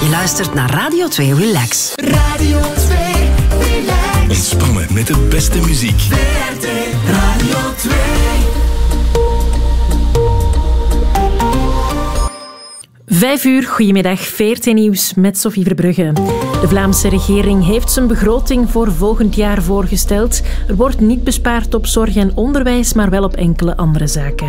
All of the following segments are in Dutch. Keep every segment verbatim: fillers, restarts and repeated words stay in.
Je luistert naar Radio twee Relax. Radio twee Relax. Ontspannen met de beste muziek. V R T Radio twee. Vijf uur, goedemiddag, V R T Nieuws met Sophie Verbrugge. De Vlaamse regering heeft zijn begroting voor volgend jaar voorgesteld. Er wordt niet bespaard op zorg en onderwijs, maar wel op enkele andere zaken.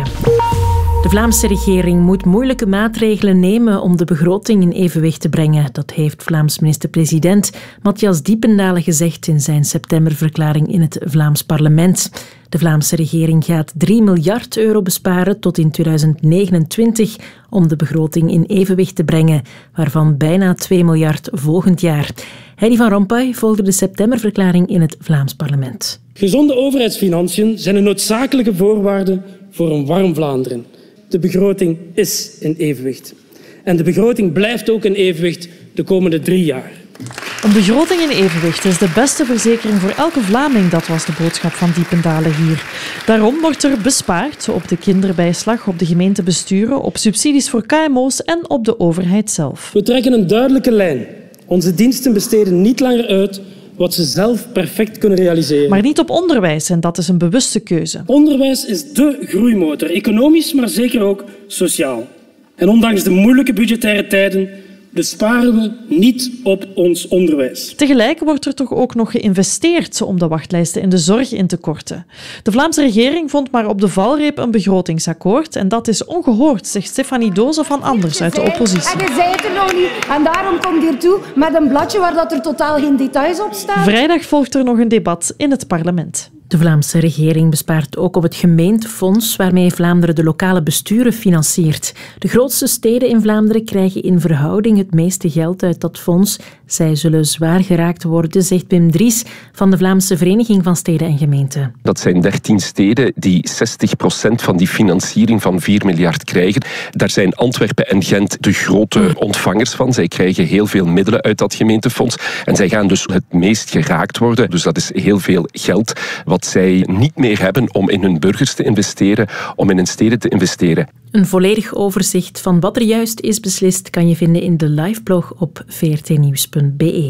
De Vlaamse regering moet moeilijke maatregelen nemen om de begroting in evenwicht te brengen. Dat heeft Vlaams minister-president Matthias Diependalen gezegd in zijn septemberverklaring in het Vlaams parlement. De Vlaamse regering gaat drie miljard euro besparen tot in tweeduizend negenentwintig om de begroting in evenwicht te brengen, waarvan bijna twee miljard volgend jaar. Heidi van Rompuy volgde de septemberverklaring in het Vlaams parlement. Gezonde overheidsfinanciën zijn een noodzakelijke voorwaarde voor een warm Vlaanderen. De begroting is in evenwicht. En de begroting blijft ook in evenwicht de komende drie jaar. Een begroting in evenwicht is de beste verzekering voor elke Vlaming, dat was de boodschap van Diependalen hier. Daarom wordt er bespaard op de kinderbijslag, op de gemeentebesturen, op subsidies voor K M O's en op de overheid zelf. We trekken een duidelijke lijn. Onze diensten besteden niet langer uit wat ze zelf perfect kunnen realiseren. Maar niet op onderwijs, en dat is een bewuste keuze. Onderwijs is dé groeimotor, economisch, maar zeker ook sociaal. En ondanks de moeilijke budgettaire tijden besparen we niet op ons onderwijs. Tegelijk wordt er toch ook nog geïnvesteerd om de wachtlijsten in de zorg in te korten. De Vlaamse regering vond maar op de valreep een begrotingsakkoord en dat is ongehoord, zegt Stefanie Doze van Anders uit de oppositie. En je zei het er nog niet en daarom komt hier toe met een bladje waar dat er totaal geen details op staan. Vrijdag volgt er nog een debat in het parlement. De Vlaamse regering bespaart ook op het gemeentefonds waarmee Vlaanderen de lokale besturen financiert. De grootste steden in Vlaanderen krijgen in verhouding het meeste geld uit dat fonds. Zij zullen zwaar geraakt worden, zegt Pim Dries van de Vlaamse Vereniging van Steden en Gemeenten. Dat zijn dertien steden die zestig procent van die financiering van vier miljard krijgen. Daar zijn Antwerpen en Gent de grote ontvangers van. Zij krijgen heel veel middelen uit dat gemeentefonds en zij gaan dus het meest geraakt worden. Dus dat is heel veel geld wat zij niet meer hebben om in hun burgers te investeren, om in hun steden te investeren. Een volledig overzicht van wat er juist is beslist kan je vinden in de liveblog op v r t nieuws punt b e.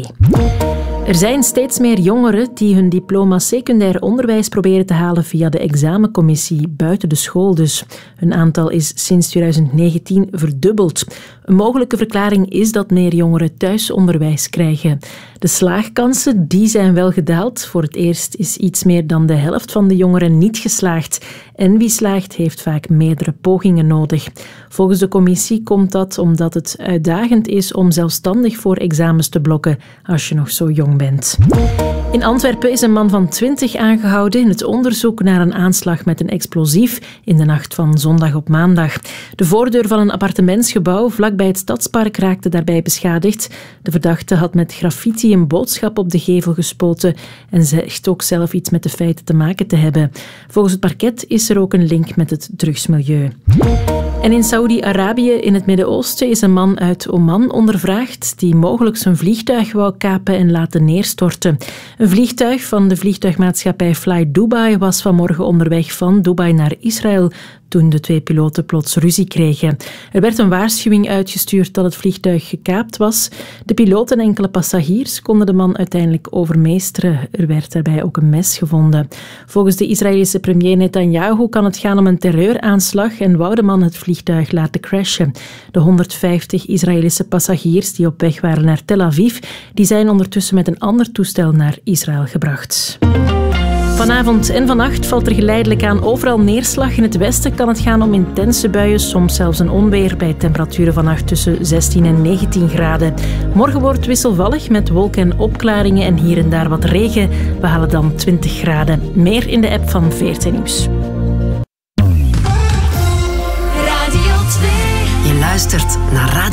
Er zijn steeds meer jongeren die hun diploma secundair onderwijs proberen te halen via de examencommissie, buiten de school dus. Hun aantal is sinds tweeduizend negentien verdubbeld. Een mogelijke verklaring is dat meer jongeren thuisonderwijs krijgen. De slaagkansen die zijn wel gedaald. Voor het eerst is iets meer dan de helft van de jongeren niet geslaagd. En wie slaagt heeft vaak meerdere pogingen nodig. Volgens de commissie komt dat omdat het uitdagend is om zelfstandig voor examens te blokken als je nog zo jong bent. In Antwerpen is een man van twintig aangehouden in het onderzoek naar een aanslag met een explosief in de nacht van zondag op maandag. De voordeur van een appartementsgebouw vlakbij het Stadspark raakte daarbij beschadigd. De verdachte had met graffiti een boodschap op de gevel gespoten en zegt ook zelf iets met de feiten te maken te hebben. Volgens het parket is er ook een link met het drugsmilieu. En in Saoedi-Arabië in het Midden-Oosten is een man uit Oman ondervraagd die mogelijk zijn vliegtuig wou kapen en laten neerstorten. Een vliegtuig van de vliegtuigmaatschappij Fly Dubai was vanmorgen onderweg van Dubai naar Israël toen de twee piloten plots ruzie kregen. Er werd een waarschuwing uitgestuurd dat het vliegtuig gekaapt was. De piloot en enkele passagiers konden de man uiteindelijk overmeesteren. Er werd daarbij ook een mes gevonden. Volgens de Israëlische premier Netanyahu kan het gaan om een terreuraanslag en wou de man het vliegtuig laten crashen. De honderdvijftig Israëlische passagiers die op weg waren naar Tel Aviv, die zijn ondertussen met een ander toestel naar Israël gebracht. Vanavond en vannacht valt er geleidelijk aan overal neerslag. In het westen kan het gaan om intense buien, soms zelfs een onweer, bij temperaturen vannacht tussen zestien en negentien graden. Morgen wordt wisselvallig met wolken en opklaringen en hier en daar wat regen. We halen dan twintig graden. Meer in de app van V R T Nieuws. Radio twee. Je luistert naar Radio